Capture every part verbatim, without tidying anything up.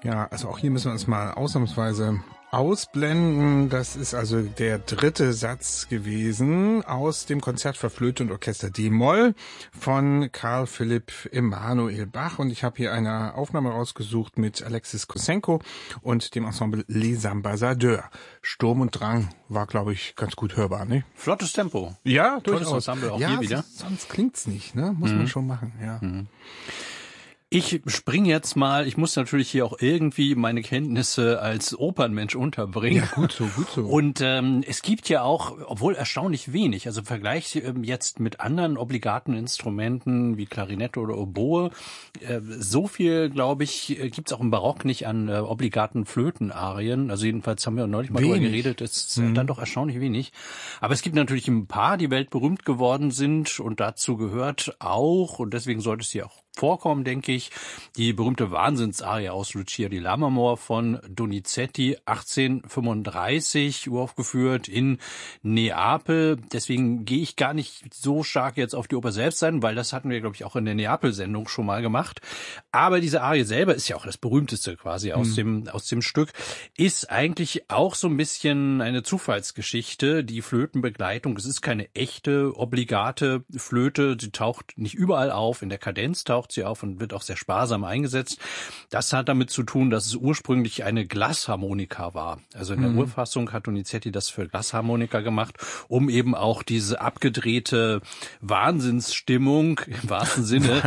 Ja, also auch hier müssen wir uns mal ausnahmsweise ausblenden. Das ist also der dritte Satz gewesen aus dem Konzert für Flöte und Orchester D-Moll von Carl Philipp Emanuel Bach. Und ich habe hier eine Aufnahme rausgesucht mit Alexis Kosenko und dem Ensemble Les Ambassadeurs. Sturm und Drang war, glaube ich, ganz gut hörbar, ne? Flottes Tempo. Ja, Tolles durchaus. Ensemble auch ja, hier wieder. Sonst, sonst klingt's nicht, ne? Muss mhm. man schon machen, ja. Mhm. Ich spring jetzt mal, ich muss natürlich hier auch irgendwie meine Kenntnisse als Opernmensch unterbringen. Ja, gut so, gut so. Und ähm, es gibt ja auch, obwohl erstaunlich wenig, also im Vergleich ähm, jetzt mit anderen obligaten Instrumenten wie Klarinette oder Oboe, äh, so viel, glaube ich, äh, gibt's auch im Barock nicht an äh, obligaten Flötenarien. Also jedenfalls haben wir neulich mal wenig. darüber geredet, es ist mhm. dann doch erstaunlich wenig. Aber es gibt natürlich ein paar, die weltberühmt geworden sind und dazu gehört auch, und deswegen sollte es hier auch vorkommen, denke ich, die berühmte Wahnsinnsarie aus Lucia di Lammermoor von Donizetti, achtzehnhundertfünfunddreißig, uraufgeführt in Neapel. Deswegen gehe ich gar nicht so stark jetzt auf die Oper selbst ein, weil das hatten wir, glaube ich, auch in der Neapel-Sendung schon mal gemacht. Aber diese Arie selber ist ja auch das berühmteste quasi aus mhm. dem aus dem Stück, ist eigentlich auch so ein bisschen eine Zufallsgeschichte. Die Flötenbegleitung, es ist keine echte, obligate Flöte, sie taucht nicht überall auf, in der Kadenz taucht sie auf und wird auch sehr sparsam eingesetzt. Das hat damit zu tun, dass es ursprünglich eine Glasharmonika war. Also in der mhm. Urfassung hat Donizetti das für Glasharmonika gemacht, um eben auch diese abgedrehte Wahnsinnsstimmung im wahrsten Sinne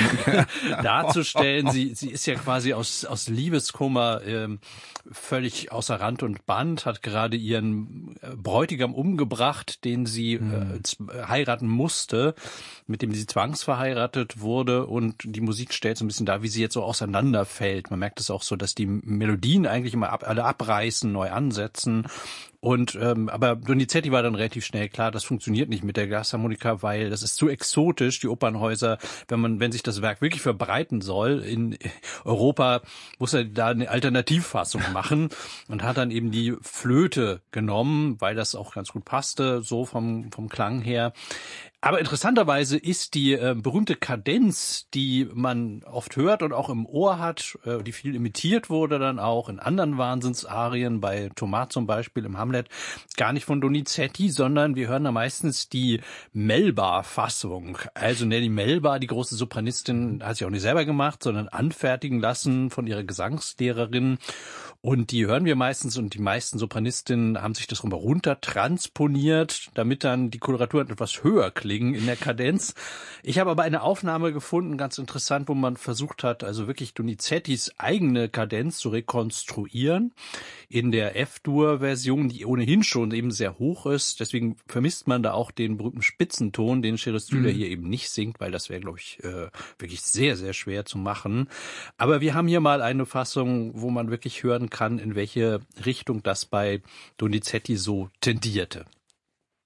darzustellen. Sie, sie ist ja quasi aus, aus Liebeskummer ähm, völlig außer Rand und Band, hat gerade ihren Bräutigam umgebracht, den sie mhm. äh, heiraten musste, mit dem sie zwangsverheiratet wurde. Und die Musik stellt so ein bisschen dar, wie sie jetzt so auseinanderfällt. Man merkt es auch so, dass die Melodien eigentlich immer ab, alle abreißen, neu ansetzen. Und ähm, aber Donizetti war dann relativ schnell klar, das funktioniert nicht mit der Glasharmonika, weil das ist zu exotisch. Die Opernhäuser, wenn man, wenn sich das Werk wirklich verbreiten soll in Europa, muss er da eine Alternativfassung machen und hat dann eben die Flöte genommen, weil das auch ganz gut passte, so vom vom Klang her. Aber interessanterweise ist die äh, berühmte Kadenz, die man oft hört und auch im Ohr hat, äh, die viel imitiert wurde dann auch in anderen Wahnsinnsarien, bei Thomas zum Beispiel im Hamlet, gar nicht von Donizetti, sondern wir hören da meistens die Melba-Fassung. Also Nelly Melba, die große Sopranistin, hat sie auch nicht selber gemacht, sondern anfertigen lassen von ihrer Gesangslehrerin. Und die hören wir meistens und die meisten Sopranistinnen haben sich das runter transponiert, damit dann die Koloraturen etwas höher klingen in der Kadenz. Ich habe aber eine Aufnahme gefunden, ganz interessant, wo man versucht hat, also wirklich Donizettis eigene Kadenz zu rekonstruieren in der F-Dur-Version, die ohnehin schon eben sehr hoch ist. Deswegen vermisst man da auch den berühmten Spitzenton, den Chéristyle mhm. hier eben nicht singt, weil das wäre, glaube ich, äh, wirklich sehr, sehr schwer zu machen. Aber wir haben hier mal eine Fassung, wo man wirklich hören kann, in welche Richtung das bei Donizetti so tendierte.